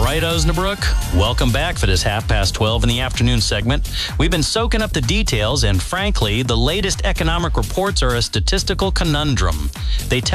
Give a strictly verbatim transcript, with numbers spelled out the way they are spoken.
right, Osnabrück, welcome back for this half past twelve in the afternoon segment. We've been soaking up the details, and frankly, the latest economic reports are a statistical conundrum. They tell